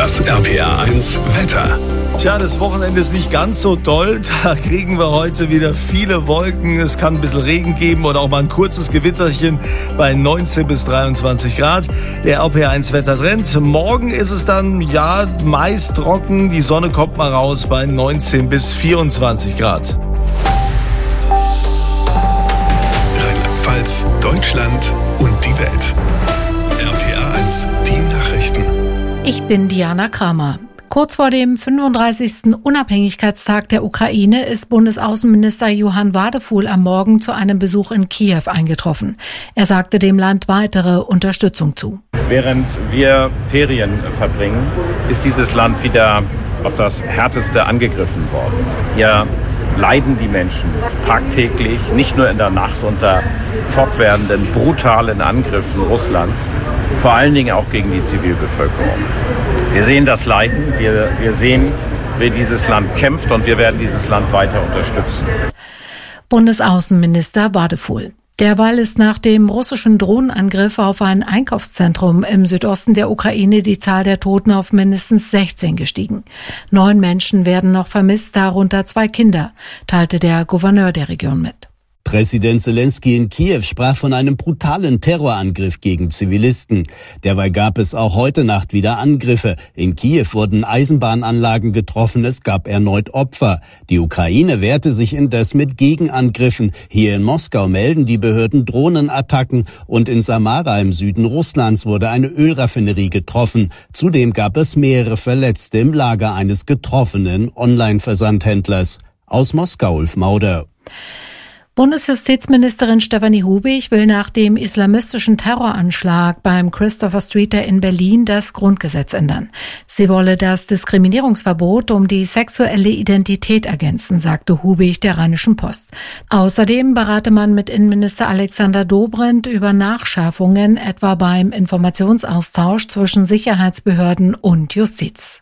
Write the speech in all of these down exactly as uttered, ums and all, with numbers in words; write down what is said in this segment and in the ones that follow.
Das R P R eins Wetter. Tja, das Wochenende ist nicht ganz so doll. Da kriegen wir heute wieder viele Wolken. Es kann ein bisschen Regen geben oder auch mal ein kurzes Gewitterchen bei neunzehn bis dreiundzwanzig Grad. Der R P R eins Wettertrend. Morgen ist es dann, ja, meist trocken. Die Sonne kommt mal raus bei neunzehn bis vierundzwanzig Grad. Rheinland-Pfalz, Deutschland und die Welt. R P R eins, die Nachrichten. Ich bin Diana Kramer. Kurz vor dem fünfunddreißigsten Unabhängigkeitstag der Ukraine ist Bundesaußenminister Johann Wadefuhl am Morgen zu einem Besuch in Kiew eingetroffen. Er sagte dem Land weitere Unterstützung zu. Während wir Ferien verbringen, ist dieses Land wieder auf das Härteste angegriffen worden. Hier leiden die Menschen tagtäglich, nicht nur in der Nacht, unter fortwährenden, brutalen Angriffen Russlands, vor allen Dingen auch gegen die Zivilbevölkerung. Wir sehen das Leiden, wir, wir sehen, wie dieses Land kämpft und wir werden dieses Land weiter unterstützen. Bundesaußenminister Wadefuhl. Derweil ist nach dem russischen Drohnenangriff auf ein Einkaufszentrum im Südosten der Ukraine die Zahl der Toten auf mindestens sechzehn gestiegen. Neun Menschen werden noch vermisst, darunter zwei Kinder, teilte der Gouverneur der Region mit. Präsident Zelensky in Kiew sprach von einem brutalen Terrorangriff gegen Zivilisten. Derweil gab es auch heute Nacht wieder Angriffe. In Kiew wurden Eisenbahnanlagen getroffen, es gab erneut Opfer. Die Ukraine wehrte sich indes mit Gegenangriffen. Hier in Moskau melden die Behörden Drohnenattacken und in Samara im Süden Russlands wurde eine Ölraffinerie getroffen. Zudem gab es mehrere Verletzte im Lager eines getroffenen Online-Versandhändlers. Aus Moskau, Ulf Mauder. Bundesjustizministerin Stefanie Hubig will nach dem islamistischen Terroranschlag beim Christopher Street in Berlin das Grundgesetz ändern. Sie wolle das Diskriminierungsverbot um die sexuelle Identität ergänzen, sagte Hubig der Rheinischen Post. Außerdem berate man mit Innenminister Alexander Dobrindt über Nachschärfungen, etwa beim Informationsaustausch zwischen Sicherheitsbehörden und Justiz.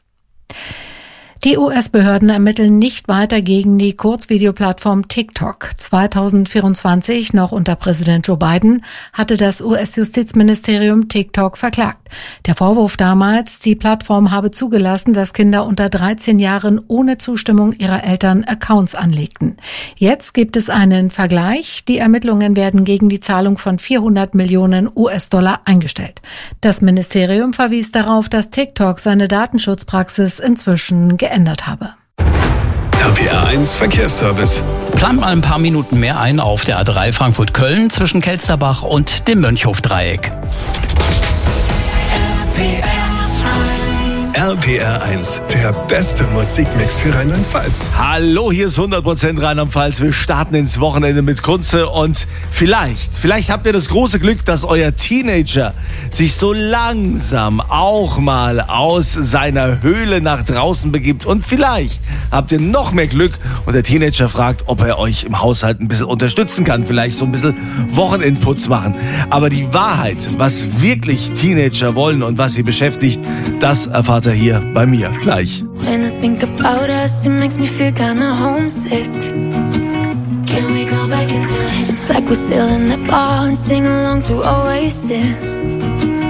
Die U S-Behörden ermitteln nicht weiter gegen die Kurzvideoplattform TikTok. zweitausendvierundzwanzig, noch unter Präsident Joe Biden, hatte das U S-Justizministerium TikTok verklagt. Der Vorwurf damals, die Plattform habe zugelassen, dass Kinder unter dreizehn Jahren ohne Zustimmung ihrer Eltern Accounts anlegten. Jetzt gibt es einen Vergleich. Die Ermittlungen werden gegen die Zahlung von vierhundert Millionen U S-Dollar eingestellt. Das Ministerium verwies darauf, dass TikTok seine Datenschutzpraxis inzwischen geändert geändert habe. R P R eins Verkehrsservice. Plant mal ein paar Minuten mehr ein auf der A drei Frankfurt-Köln zwischen Kelsterbach und dem Mönchhof-Dreieck. R P R eins, der beste Musikmix für Rheinland-Pfalz. Hallo, hier ist hundert Prozent Rheinland-Pfalz. Wir starten ins Wochenende mit Kunze und vielleicht, vielleicht habt ihr das große Glück, dass euer Teenager sich so langsam auch mal aus seiner Höhle nach draußen begibt. Und vielleicht habt ihr noch mehr Glück und der Teenager fragt, ob er euch im Haushalt ein bisschen unterstützen kann, vielleicht so ein bisschen Wochenendputz machen. Aber die Wahrheit, was wirklich Teenager wollen und was sie beschäftigt, das erfahrt ihr hier bei mir gleich. When I think about us, it makes me feel kinda homesick. Can we go back in time? It's like we're still in the bar and sing along to Oasis.